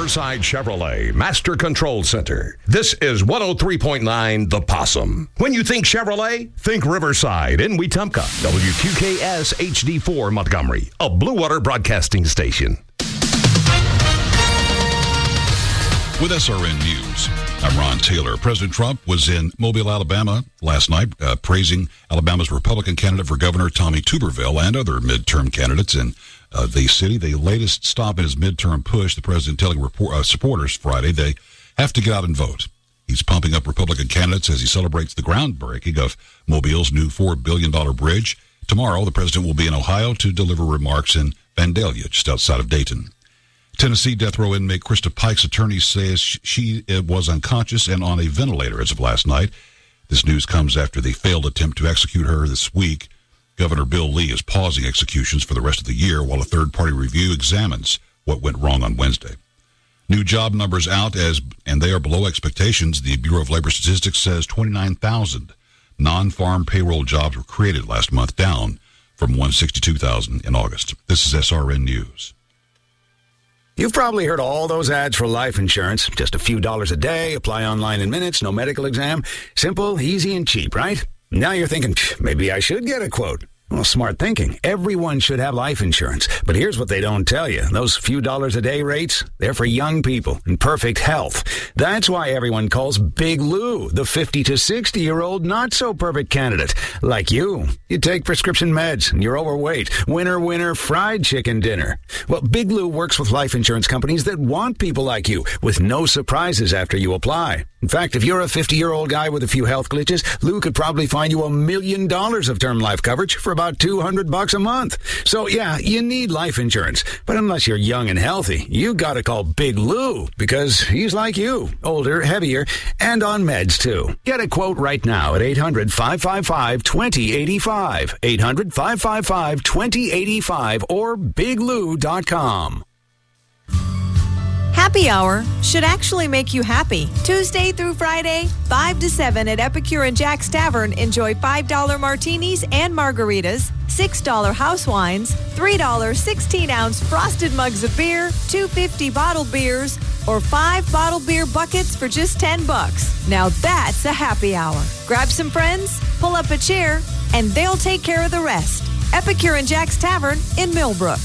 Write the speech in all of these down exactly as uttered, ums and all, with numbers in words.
Riverside Chevrolet Master Control Center. This is one oh three point nine The Possum. When you think Chevrolet, think Riverside in Wetumpka. W Q K S H D four Montgomery, a Blue Water Broadcasting station. With S R N News, I'm Ron Taylor. President Trump was in Mobile, Alabama last night, uh, praising Alabama's Republican candidate for governor, Tommy Tuberville, and other midterm candidates in uh, the city. The latest stop in his midterm push, the president telling report, uh, supporters Friday they have to get out and vote. He's pumping up Republican candidates as he celebrates the groundbreaking of Mobile's new four billion dollars bridge. Tomorrow, the president will be in Ohio to deliver remarks in Vandalia, just outside of Dayton. Tennessee death row inmate Krista Pike's attorney says she was unconscious and on a ventilator as of last night. This news comes after the failed attempt to execute her this week. Governor Bill Lee is pausing executions for the rest of the year while a third-party review examines what went wrong on Wednesday. New job numbers out, as and they are below expectations. The Bureau of Labor Statistics says twenty-nine thousand non-farm payroll jobs were created last month, down from one hundred sixty-two thousand in August. This is S R N News. You've probably heard all those ads for life insurance. Just a few dollars a day, apply online in minutes, no medical exam. Simple, easy, and cheap, right? Now you're thinking, maybe I should get a quote. Well, smart thinking. Everyone should have life insurance. But here's what they don't tell you. Those few dollars a day rates, they're for young people in perfect health. That's why everyone calls Big Lou the fifty to sixty-year-old not-so-perfect candidate. Like you. You take prescription meds, and you're overweight. Winner, winner, fried chicken dinner. Well, Big Lou works with life insurance companies that want people like you, with no surprises after you apply. In fact, if you're a fifty-year-old guy with a few health glitches, Lou could probably find you a million dollars of term life coverage for about two hundred bucks a month. So yeah, you need life insurance. But unless you're young and healthy, you gotta call Big Lou, because he's like you, older, heavier, and on meds too. Get a quote right now at eight hundred, five five five, two zero eight five, eight hundred, five five five, two zero eight five, or big lou dot com. Happy Hour should actually make you happy. Tuesday through Friday, five to seven at Epicure and Jack's Tavern. Enjoy five dollar martinis and margaritas, six dollar house wines, three dollars sixteen-ounce frosted mugs of beer, two fifty bottled beers, or five bottled beer buckets for just ten bucks. Now that's a happy hour. Grab some friends, pull up a chair, and they'll take care of the rest. Epicure and Jack's Tavern in Millbrook.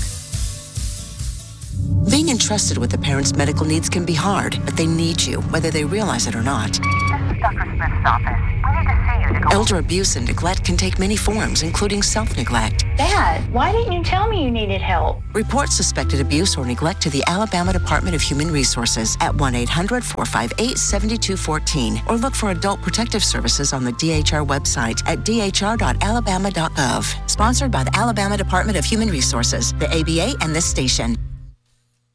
Being entrusted with a parent's medical needs can be hard, but they need you, whether they realize it or not. This is Doctor Smith's office. We need to see you to go. Elder abuse and neglect can take many forms, including self-neglect. Dad, why didn't you tell me you needed help? Report suspected abuse or neglect to the Alabama Department of Human Resources at one eight hundred, four five eight, seven two one four or look for Adult Protective Services on the D H R website at d h r dot alabama dot gov. Sponsored by the Alabama Department of Human Resources, the A B A, and this station.